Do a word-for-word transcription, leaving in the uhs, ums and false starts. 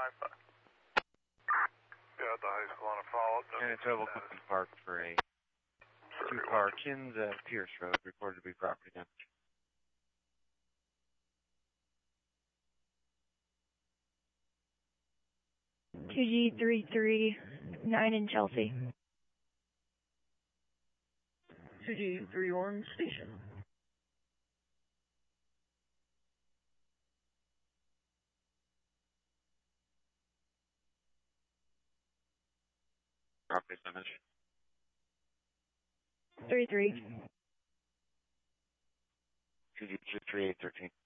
five five. Yeah, the high school on a follow-up. Manitoba Clifton Park for a two-car Kins at Pierce Road, reported to be property damage. two G three three nine in Chelsea. two G three one station. Property damage. three three. two G two three eight thirteen.